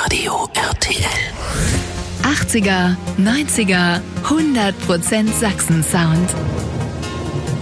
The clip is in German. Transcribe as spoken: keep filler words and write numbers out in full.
Radio R T L. achtziger, neunziger, hundert Prozent Sachsen-Sound.